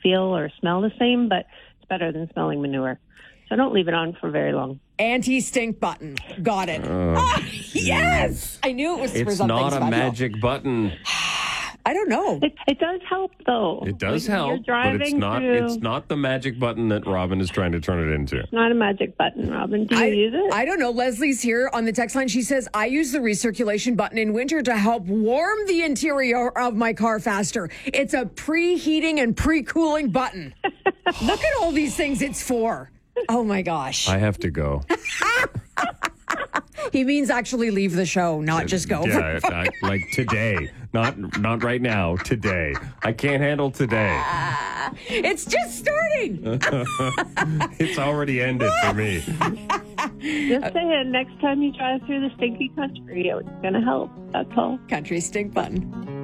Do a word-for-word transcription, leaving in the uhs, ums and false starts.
feel or smell the same, but it's better than smelling manure. So don't leave it on for very long. Anti-stink button. Got it. Oh, ah, yes! I knew it was for It's something not a special. magic button. I don't know. It, it does help, though. It does When you're help, but it's driving not. through- It's not the magic button that Robin is trying to turn it into. Not a magic button, Robin. Do you I, use it? I don't know. Leslie's here on the text line. She says, I use the recirculation button in winter to help warm the interior of my car faster. It's a preheating and pre-cooling button. Look at all these things it's for. Oh, my gosh. I have to go. He means actually leave the show, not just go. Yeah, I, like today. Not not right now. Today. I can't handle today. It's just starting. It's already ended for me. Just saying, next time you drive through the stinky country, it's going to help. That's all. Country stink button.